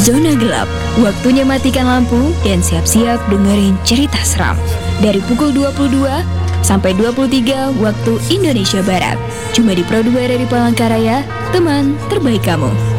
Zona Gelap, waktunya matikan lampu dan siap-siap dengerin cerita seram. Dari pukul 22 sampai 23 waktu Indonesia Barat. Cuma di Pro 2 dari Palangkaraya, teman terbaik kamu.